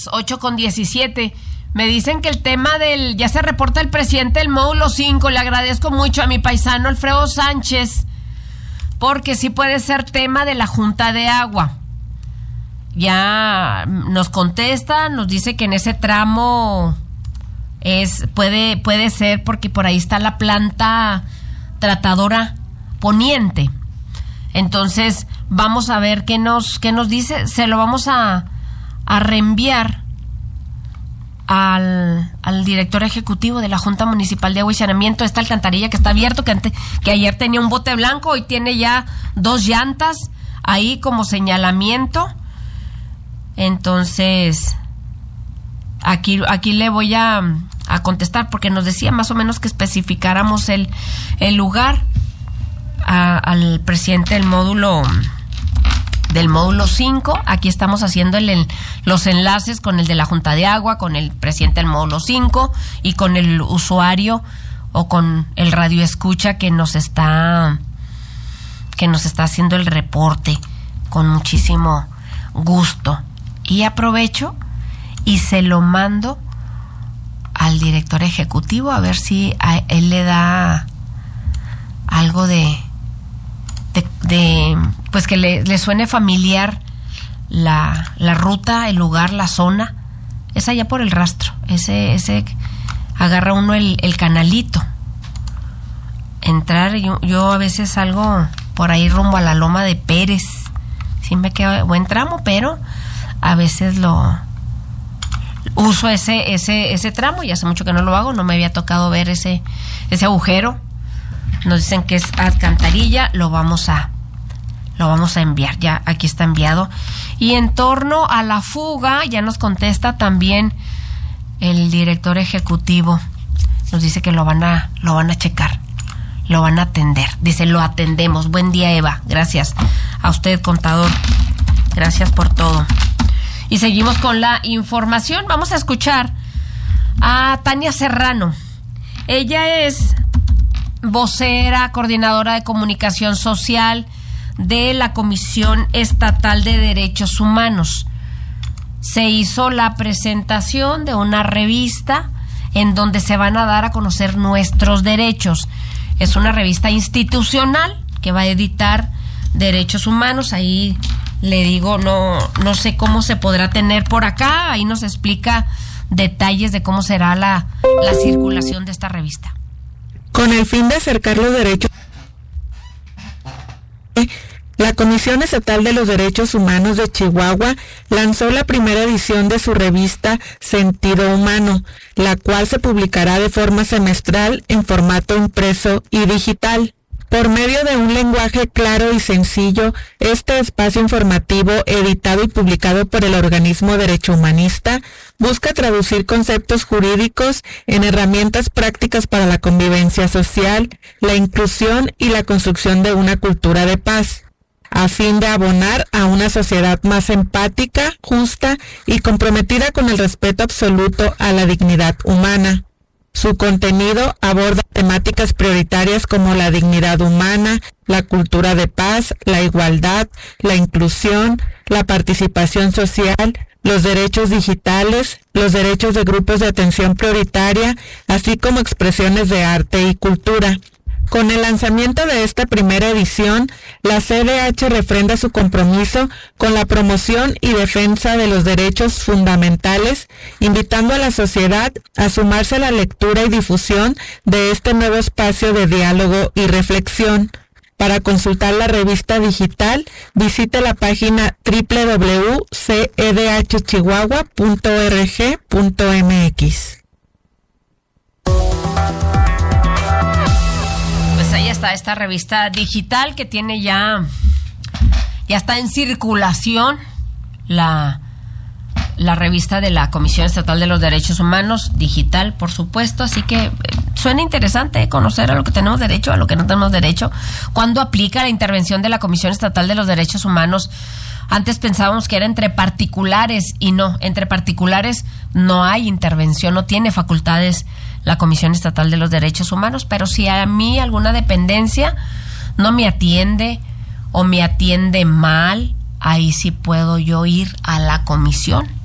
8:17. Me dicen que el tema ya se reporta el presidente del módulo 5. Le agradezco mucho a mi paisano Alfredo Sánchez, porque sí puede ser tema de la Junta de Agua. Ya nos contesta, nos dice que en ese tramo puede ser porque por ahí está la planta tratadora poniente. Entonces vamos a ver qué nos dice. Se lo vamos a reenviar al director ejecutivo de la Junta Municipal de Agua y Saneamiento. Esta alcantarilla que está abierto, que ayer tenía un bote blanco, hoy tiene ya 2 llantas ahí como señalamiento. Entonces aquí le voy a contestar, porque nos decía más o menos que especificáramos el lugar al presidente del módulo 5. Aquí estamos haciendo los enlaces con el de la Junta de Agua, con el presidente del módulo 5 y con el usuario o con el radioescucha que nos está haciendo el reporte con muchísimo gusto. Y aprovecho y se lo mando al director ejecutivo a ver si a él le da algo de pues que le suene familiar la ruta, el lugar, la zona. Es allá por el rastro. Ese agarra uno el canalito. Entrar, yo a veces salgo por ahí rumbo a la Loma de Pérez. Sí me queda buen tramo, pero a veces lo uso ese tramo, y hace mucho que no lo hago, no me había tocado ver ese agujero. Nos dicen que es alcantarilla, lo vamos a enviar, ya aquí está enviado. Y en torno a la fuga, ya nos contesta también el director ejecutivo, nos dice que lo van a checar, lo van a atender. Dice, lo atendemos. Buen día, Eva, gracias a usted, contador, gracias por todo. Y seguimos con la información. Vamos a escuchar a Tania Serrano. Ella es vocera, coordinadora de comunicación social de la Comisión Estatal de Derechos Humanos. Se hizo la presentación de una revista en donde se van a dar a conocer nuestros derechos. Es una revista institucional que va a editar Derechos Humanos. Ahí le digo, no sé cómo se podrá tener por acá. Ahí nos explica detalles de cómo será la circulación de esta revista. Con el fin de acercar los derechos, la Comisión Estatal de los Derechos Humanos de Chihuahua lanzó la primera edición de su revista Sentido Humano, la cual se publicará de forma semestral en formato impreso y digital. Por medio de un lenguaje claro y sencillo, este espacio informativo, editado y publicado por el organismo Derecho Humanista, busca traducir conceptos jurídicos en herramientas prácticas para la convivencia social, la inclusión y la construcción de una cultura de paz, a fin de abonar a una sociedad más empática, justa y comprometida con el respeto absoluto a la dignidad humana. Su contenido aborda temáticas prioritarias como la dignidad humana, la cultura de paz, la igualdad, la inclusión, la participación social, los derechos digitales, los derechos de grupos de atención prioritaria, así como expresiones de arte y cultura. Con el lanzamiento de esta primera edición, la CDH refrenda su compromiso con la promoción y defensa de los derechos fundamentales, invitando a la sociedad a sumarse a la lectura y difusión de este nuevo espacio de diálogo y reflexión. Para consultar la revista digital, visite la página www.cedhchihuahua.org.mx. Ahí está esta revista digital que tiene ya está en circulación la revista de la Comisión Estatal de los Derechos Humanos, digital, por supuesto, así que suena interesante conocer a lo que tenemos derecho, a lo que no tenemos derecho, cuándo aplica la intervención de la Comisión Estatal de los Derechos Humanos. Antes pensábamos que era entre particulares y no, entre particulares no hay intervención, no tiene facultades la Comisión Estatal de los Derechos Humanos, pero si a mí alguna dependencia no me atiende o me atiende mal, ahí sí puedo yo ir a la comisión